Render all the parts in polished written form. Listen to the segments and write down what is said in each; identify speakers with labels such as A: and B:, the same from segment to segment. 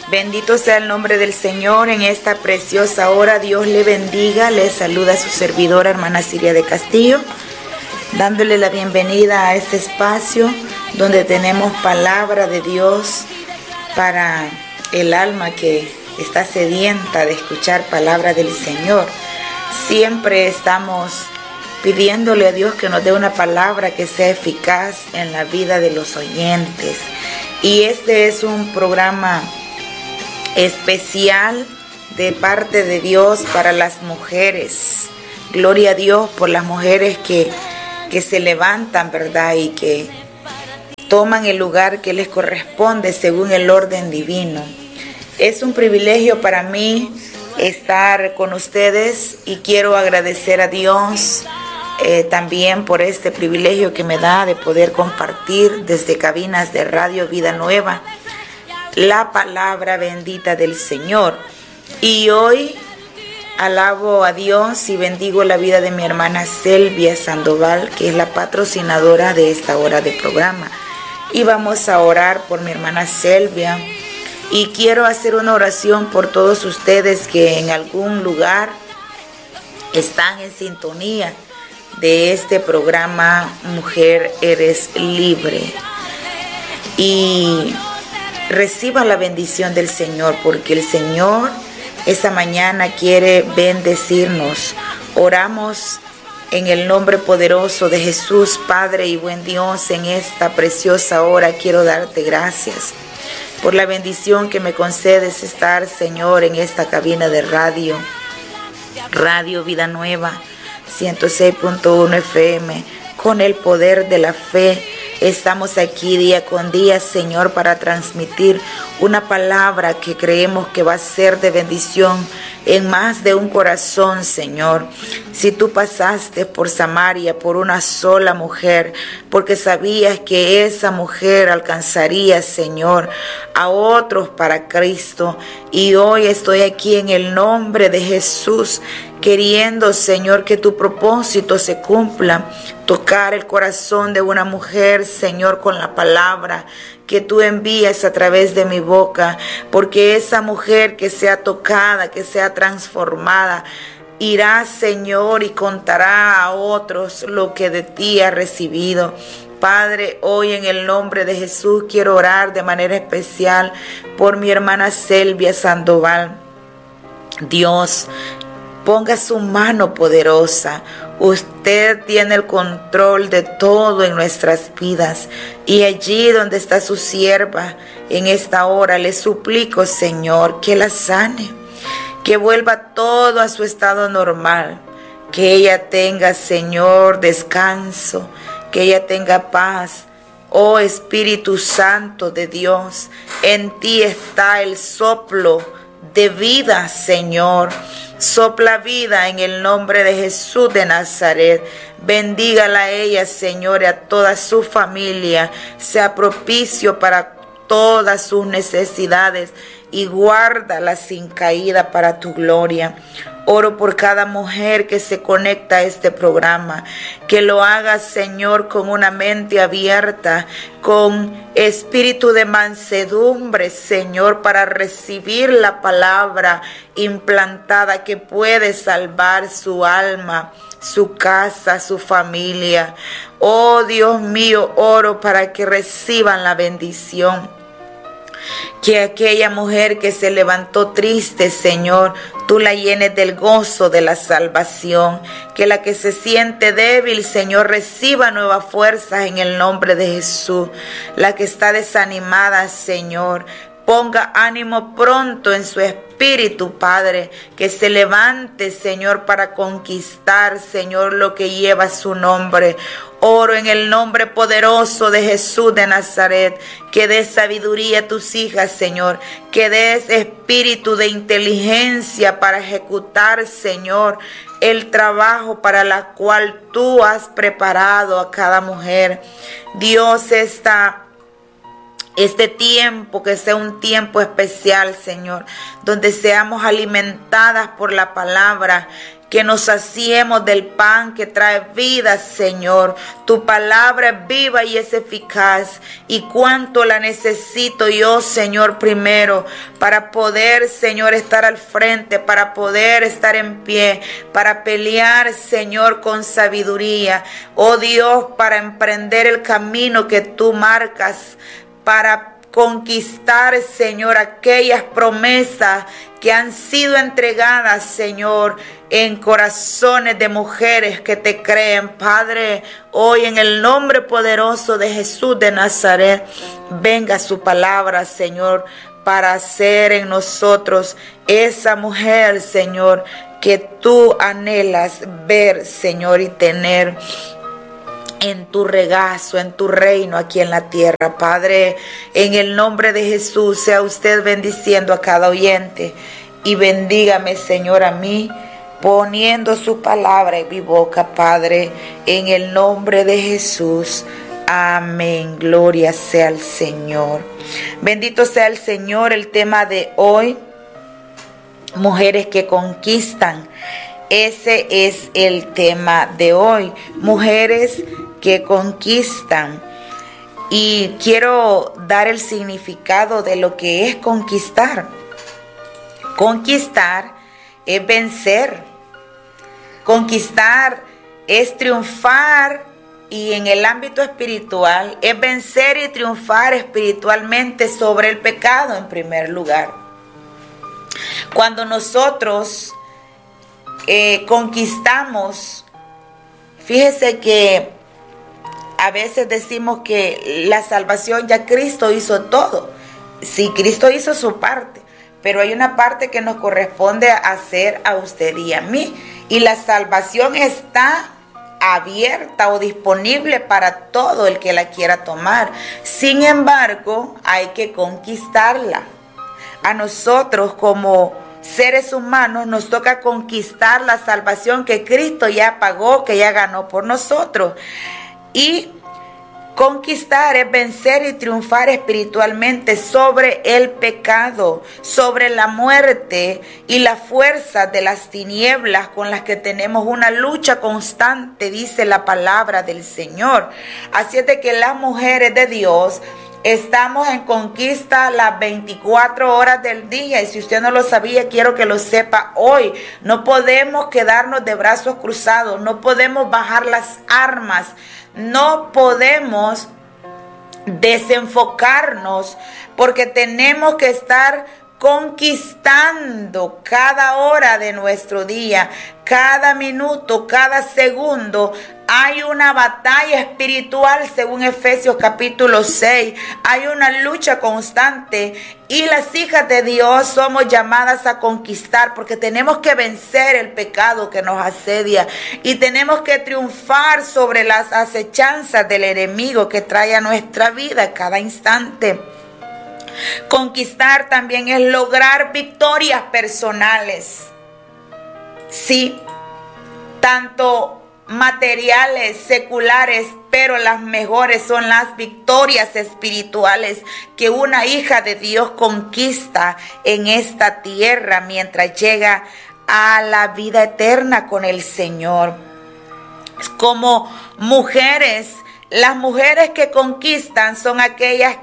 A: Bendito sea el nombre del Señor en esta preciosa hora. Dios le bendiga. Le saluda a su servidora, hermana Siria de Castillo, dándole la bienvenida a este espacio donde tenemos palabra de Dios para el alma que está sedienta de escuchar palabra del Señor. Siempre estamos pidiéndole a Dios que nos dé una palabra que sea eficaz en la vida de los oyentes. Y este es un programa especial de parte de Dios para las mujeres. Gloria a Dios por las mujeres que se levantan, ¿verdad? Y que toman el lugar que les corresponde según el orden divino. Es un privilegio para mí estar con ustedes y quiero agradecer a Dios también por este privilegio que me da de poder compartir desde cabinas de Radio Vida Nueva la palabra bendita del Señor. Y hoy alabo a Dios y bendigo la vida de mi hermana Selvia Sandoval, que es la patrocinadora de esta hora de programa. Y vamos a orar por mi hermana Selvia. Y quiero hacer una oración por todos ustedes que en algún lugar están en sintonía de este programa Mujer Eres Libre. Y reciba la bendición del Señor, porque el Señor esta mañana quiere bendecirnos. Oramos en el nombre poderoso de Jesús. Padre y buen Dios, en esta preciosa hora quiero darte gracias por la bendición que me concedes estar, Señor, en esta cabina de Radio Vida Nueva 106.1 FM, con el poder de la fe. Estamos aquí día con día, Señor, para transmitir una palabra que creemos que va a ser de bendición en más de un corazón, Señor. Si tú pasaste por Samaria por una sola mujer, porque sabías que esa mujer alcanzaría, Señor, a otros para Cristo. Y hoy estoy aquí en el nombre de Jesús, queriendo, Señor, que tu propósito se cumpla. Tocar el corazón de una mujer, Señor, con la palabra que tú envías a través de mi boca, porque esa mujer que sea tocada, que sea transformada, irá, Señor, y contará a otros lo que de ti ha recibido. Padre, hoy en el nombre de Jesús quiero orar de manera especial por mi hermana Selvia Sandoval. Dios, ponga su mano poderosa. Usted tiene el control de todo en nuestras vidas. Y allí donde está su sierva en esta hora, le suplico, Señor, que la sane, que vuelva todo a su estado normal, que ella tenga, Señor, descanso, que ella tenga paz. Oh Espíritu Santo de Dios, en ti está el soplo de vida, Señor. Sopla vida en el nombre de Jesús de Nazaret. Bendígala a ella, Señor, y a toda su familia. Sea propicio para todas sus necesidades y guárdala sin caída para tu gloria. Oro por cada mujer que se conecta a este programa, que lo haga, Señor, con una mente abierta, con espíritu de mansedumbre, Señor, para recibir la palabra implantada que puede salvar su alma, su casa, su familia. Oh Dios mío, oro para que reciban la bendición. Que aquella mujer que se levantó triste, Señor, tú la llenes del gozo de la salvación. Que la que se siente débil, Señor, reciba nuevas fuerzas en el nombre de Jesús. La que está desanimada, Señor, ponga ánimo pronto en su espíritu, Padre, que se levante, Señor, para conquistar, Señor, lo que lleva su nombre. Oro en el nombre poderoso de Jesús de Nazaret, que des sabiduría a tus hijas, Señor, que des espíritu de inteligencia para ejecutar, Señor, el trabajo para la cual tú has preparado a cada mujer. Dios, este tiempo, que sea un tiempo especial, Señor, donde seamos alimentadas por la palabra, que nos saciemos del pan que trae vida, Señor. Tu palabra es viva y es eficaz. Y cuánto la necesito yo, Señor, primero, para poder, Señor, estar al frente, para poder estar en pie, para pelear, Señor, con sabiduría. Oh Dios, para emprender el camino que tú marcas, para conquistar, Señor, aquellas promesas que han sido entregadas, Señor, en corazones de mujeres que te creen. Padre, hoy en el nombre poderoso de Jesús de Nazaret, venga su palabra, Señor, para hacer en nosotros esa mujer, Señor, que tú anhelas ver, Señor, y tener en tu regazo, en tu reino aquí en la tierra. Padre, en el nombre de Jesús, sea usted bendiciendo a cada oyente y bendígame, Señor, a mí, poniendo su palabra en mi boca, Padre, en el nombre de Jesús. Amén. Gloria sea al Señor. Bendito sea el Señor. El tema de hoy, mujeres que conquistan. Ese es el tema de hoy, mujeres que conquistan. Y quiero dar el significado de lo que es conquistar. Conquistar es vencer. Conquistar es triunfar, y en el ámbito espiritual es vencer y triunfar espiritualmente sobre el pecado en primer lugar. Cuando nosotros conquistamos, fíjese que a veces decimos que la salvación ya Cristo hizo todo. Sí, Cristo hizo su parte, pero hay una parte que nos corresponde hacer a usted y a mí, y la salvación está abierta o disponible para todo el que la quiera tomar. Sin embargo, hay que conquistarla. A nosotros como seres humanos nos toca conquistar la salvación que Cristo ya pagó, que ya ganó por nosotros. Y conquistar es vencer y triunfar espiritualmente sobre el pecado, sobre la muerte y la fuerza de las tinieblas con las que tenemos una lucha constante, dice la palabra del Señor. Así es de que las mujeres de Dios estamos en conquista las 24 horas del día, y si usted no lo sabía, quiero que lo sepa hoy. No podemos quedarnos de brazos cruzados, no podemos bajar las armas, no podemos desenfocarnos, porque tenemos que estar conquistando cada hora de nuestro día, cada minuto, cada segundo. Hay una batalla espiritual según Efesios capítulo 6. Hay una lucha constante y las hijas de Dios somos llamadas a conquistar, porque tenemos que vencer el pecado que nos asedia y tenemos que triunfar sobre las acechanzas del enemigo que trae a nuestra vida cada instante. Conquistar también es lograr victorias personales. Sí, tanto materiales, seculares, pero las mejores son las victorias espirituales que una hija de Dios conquista en esta tierra mientras llega a la vida eterna con el Señor. Como mujeres, las mujeres que conquistan son aquellas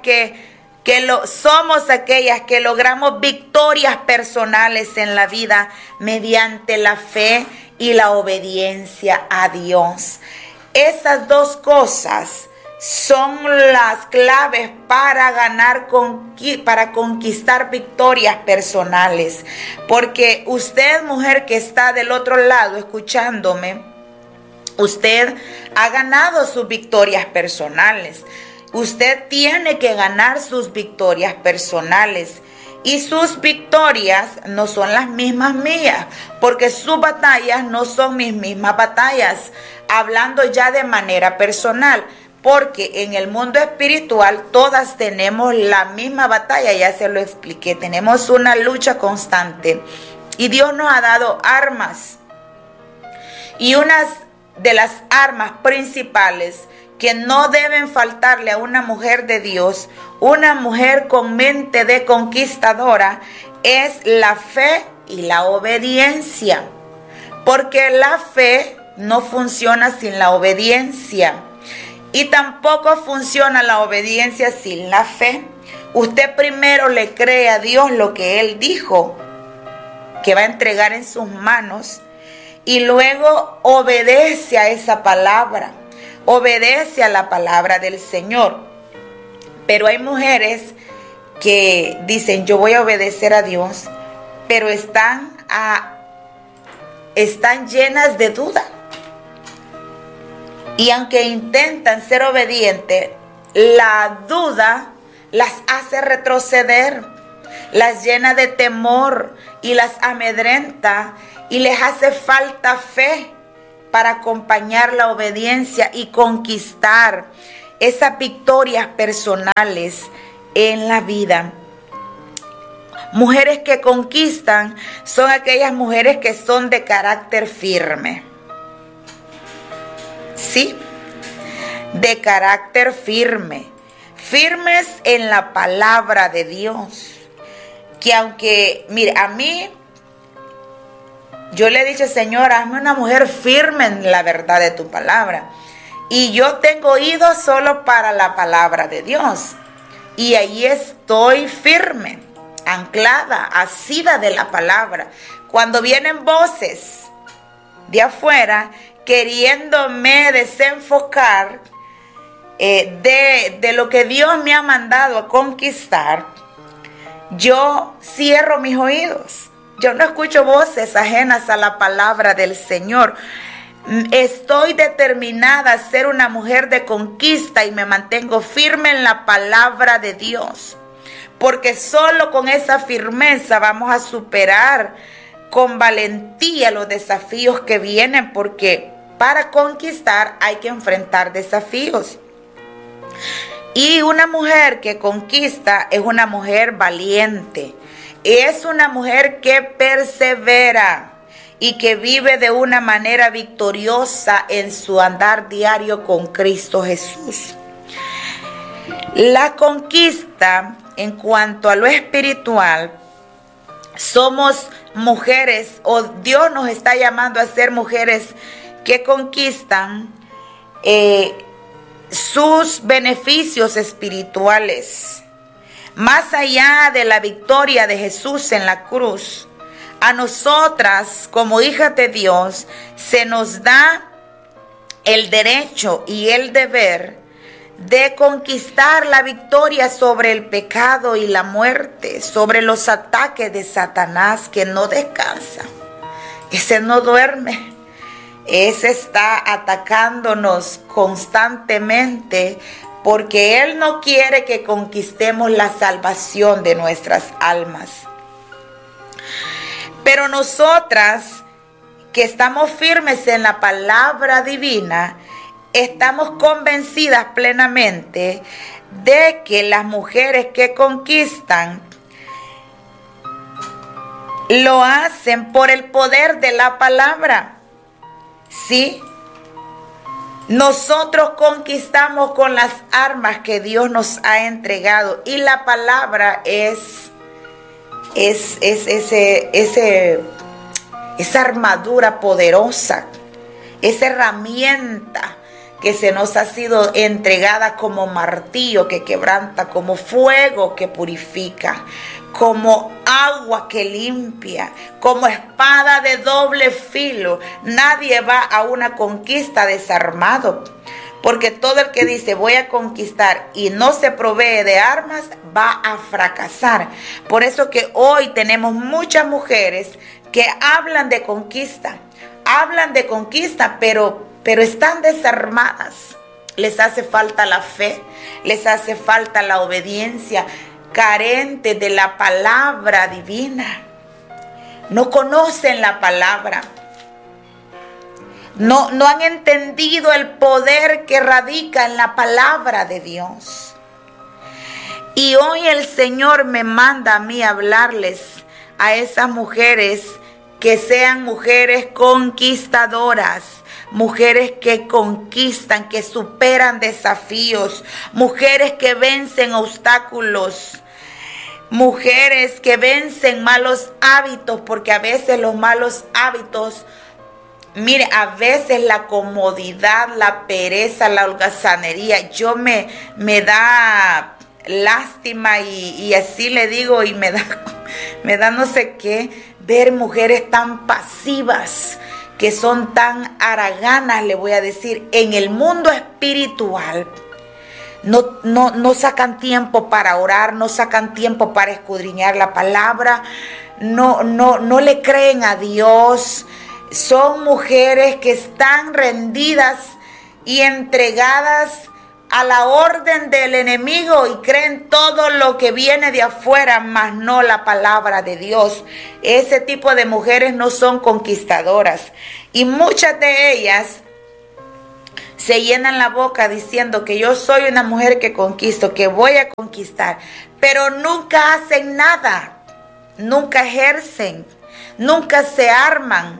A: somos aquellas que logramos victorias personales en la vida mediante la fe y la obediencia a Dios. Esas dos cosas son las claves para para conquistar victorias personales. Porque usted, mujer que está del otro lado escuchándome, usted ha ganado sus victorias personales. Usted tiene que ganar sus victorias personales. Y sus victorias no son las mismas mías, porque sus batallas no son mis mismas batallas, hablando ya de manera personal, porque en el mundo espiritual todas tenemos la misma batalla, ya se lo expliqué, tenemos una lucha constante y Dios nos ha dado armas, y unas de las armas principales que no deben faltarle a una mujer de Dios, una mujer con mente de conquistadora, es la fe y la obediencia. porque la fe no funciona sin la obediencia y tampoco funciona la obediencia sin la fe. Usted primero le cree a Dios lo que Él dijo que va a entregar en sus manos y luego obedece a esa palabra, obedece a la palabra del Señor. Pero hay mujeres que dicen, yo voy a obedecer a Dios, pero están llenas de duda. Y aunque intentan ser obedientes, la duda las hace retroceder, las llena de temor y las amedrenta y les hace falta fe para acompañar la obediencia y conquistar esas victorias personales en la vida. Mujeres que conquistan son aquellas mujeres que son de carácter firme. Sí, de carácter firme. Firmes en la palabra de Dios. Que aunque, mire, a mí, yo le he dicho, Señor, hazme una mujer firme en la verdad de tu palabra. Y yo tengo oídos solo para la palabra de Dios. Y ahí estoy firme, anclada, asida de la palabra. Cuando vienen voces de afuera queriéndome desenfocar de lo que Dios me ha mandado a conquistar, yo cierro mis oídos. Yo no escucho voces ajenas a la palabra del Señor. Estoy determinada a ser una mujer de conquista y me mantengo firme en la palabra de Dios. Porque solo con esa firmeza vamos a superar con valentía los desafíos que vienen, porque para conquistar hay que enfrentar desafíos. Y una mujer que conquista es una mujer valiente, es una mujer que persevera y que vive de una manera victoriosa en su andar diario con Cristo Jesús. La conquista, en cuanto a lo espiritual, somos mujeres, o Dios nos está llamando a ser mujeres que conquistan sus beneficios espirituales. Más allá de la victoria de Jesús en la cruz, a nosotras como hijas de Dios se nos da el derecho y el deber de conquistar la victoria sobre el pecado y la muerte, sobre los ataques de Satanás, que no descansa. Ese no duerme. Ese está atacándonos constantemente porque Él no quiere que conquistemos la salvación de nuestras almas. Pero nosotras que estamos firmes en la palabra divina, estamos convencidas plenamente de que las mujeres que conquistan lo hacen por el poder de la palabra. Sí, nosotros conquistamos con las armas que Dios nos ha entregado, y la palabra es esa armadura poderosa, esa herramienta que se nos ha sido entregada como martillo que quebranta, como fuego que purifica, como agua que limpia, como espada de doble filo. Nadie va a una conquista desarmado, porque todo el que dice voy a conquistar y no se provee de armas va a fracasar. Por eso que hoy tenemos muchas mujeres que hablan de conquista, pero están desarmadas. Les hace falta la fe, les hace falta la obediencia, carentes de la palabra divina. No conocen la palabra. No han entendido el poder que radica en la palabra de Dios. Y hoy el Señor me manda a mí hablarles a esas mujeres que sean mujeres conquistadoras, mujeres que conquistan, que superan desafíos, mujeres que vencen obstáculos, mujeres que vencen malos hábitos, porque a veces los malos hábitos mire, a veces la comodidad, la pereza, la holgazanería, me da lástima y así le digo, y me da no sé qué, ver mujeres tan pasivas, que son tan haraganas, le voy a decir, en el mundo espiritual. No sacan tiempo para orar, no sacan tiempo para escudriñar la palabra, no le creen a Dios. Son mujeres que están rendidas y entregadas a la orden del enemigo y creen todo lo que viene de afuera, mas no la palabra de Dios. Ese tipo de mujeres no son conquistadoras, y muchas de ellas se llenan la boca diciendo que yo soy una mujer que conquisto, que voy a conquistar, pero nunca hacen nada, nunca ejercen, nunca se arman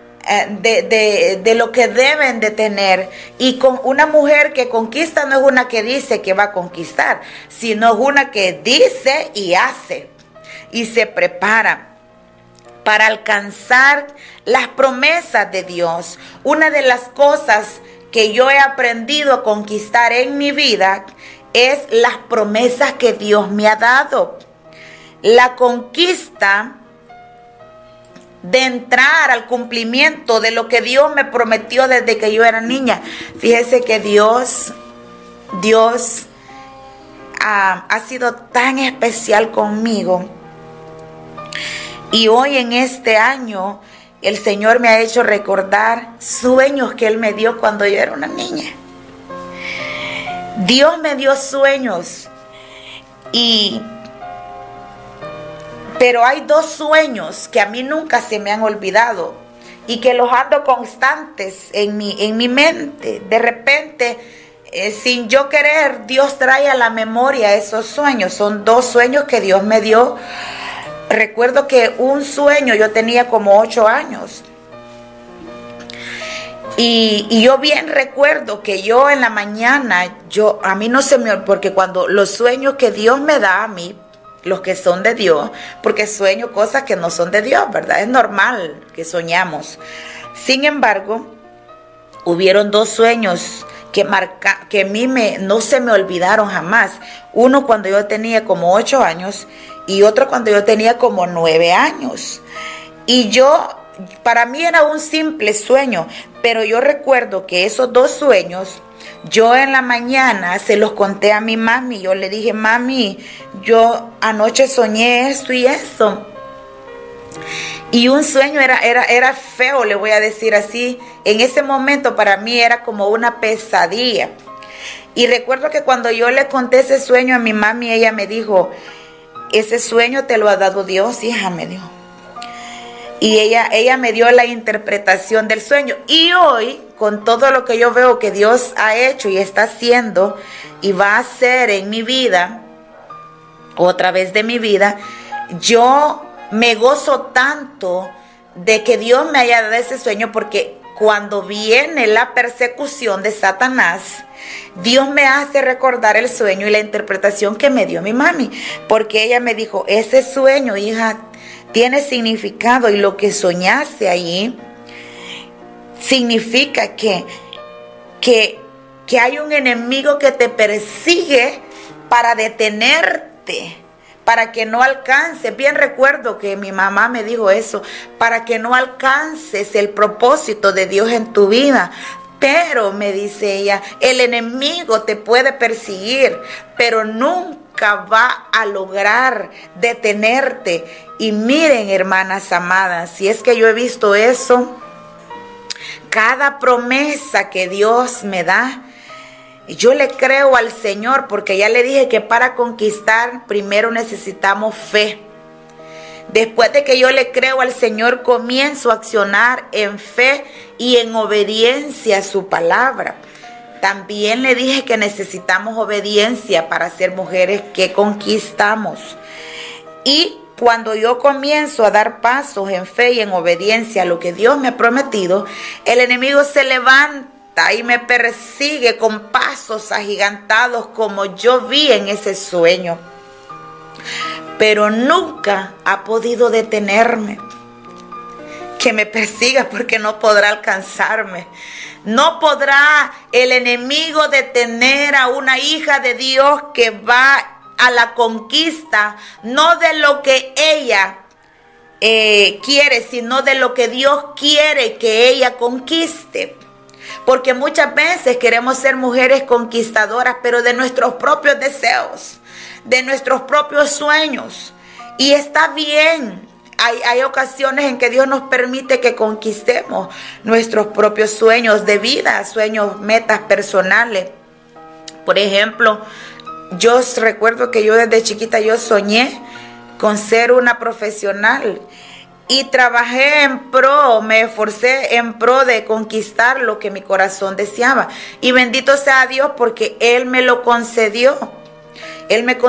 A: de lo que deben de tener. Y con una mujer que conquista no es una que dice que va a conquistar, sino es una que dice y hace y se prepara para alcanzar las promesas de Dios. Una de las cosas que yo he aprendido a conquistar en mi vida es las promesas que Dios me ha dado. La conquista de entrar al cumplimiento de lo que Dios me prometió desde que yo era niña. Fíjese que Dios ha sido tan especial conmigo. Y hoy en este año el Señor me ha hecho recordar sueños que Él me dio cuando yo era una niña. Dios me dio sueños, pero hay dos sueños que a mí nunca se me han olvidado y que los ando constantes en mi mente. De repente, sin yo querer, Dios trae a la memoria esos sueños. Son dos sueños que Dios me dio. Recuerdo que un sueño, yo tenía como 8 años. Y yo bien recuerdo que yo en la mañana, a mí no se me... Porque cuando los sueños que Dios me da a mí, los que son de Dios, porque sueño cosas que no son de Dios, ¿verdad? Es normal que soñamos. Sin embargo, hubieron dos sueños que a mí no se me olvidaron jamás. Uno cuando yo tenía como 8 años y otro cuando yo tenía como 9 años. Y para mí era un simple sueño, pero yo recuerdo que esos dos sueños, yo en la mañana se los conté a mi mami. Yo le dije, mami, yo anoche soñé esto y eso. Y un sueño era feo, le voy a decir así. En ese momento para mí era como una pesadilla. Y recuerdo que cuando yo le conté ese sueño a mi mami, ella me dijo, ese sueño te lo ha dado Dios, hija, me dijo. Y ella me dio la interpretación del sueño. Y hoy, con todo lo que yo veo que Dios ha hecho y está haciendo y va a hacer en mi vida, o a través de mi vida, yo me gozo tanto de que Dios me haya dado ese sueño, porque cuando viene la persecución de Satanás, Dios me hace recordar el sueño y la interpretación que me dio mi mami, porque ella me dijo, ese sueño, hija, tiene significado, y lo que soñaste allí significa que hay un enemigo que te persigue para detenerte, para que no alcances. Bien recuerdo que mi mamá me dijo eso, para que no alcances el propósito de Dios en tu vida. Pero, me dice ella, el enemigo te puede perseguir, pero nunca va a lograr detenerte. Y miren, hermanas amadas, si es que yo he visto eso, cada promesa que Dios me da, yo le creo al Señor, porque ya le dije que para conquistar primero necesitamos fe. Después de que yo le creo al Señor, comienzo a accionar en fe y en obediencia a su palabra. También le dije que necesitamos obediencia para ser mujeres que conquistamos. Y cuando yo comienzo a dar pasos en fe y en obediencia a lo que Dios me ha prometido, el enemigo se levanta y me persigue con pasos agigantados, como yo vi en ese sueño. Pero nunca ha podido detenerme. que me persiga porque no podrá alcanzarme. No podrá el enemigo detener a una hija de Dios que va a la conquista, no de lo que ella quiere, sino de lo que Dios quiere que ella conquiste. Porque muchas veces queremos ser mujeres conquistadoras, pero de nuestros propios deseos, de nuestros propios sueños. Y está bien. Hay ocasiones en que Dios nos permite que conquistemos nuestros propios sueños de vida, sueños, metas personales. Por ejemplo, yo recuerdo que yo desde chiquita yo soñé con ser una profesional y trabajé me esforcé en pro de conquistar lo que mi corazón deseaba. Y bendito sea Dios porque Él me lo concedió. Él me concedió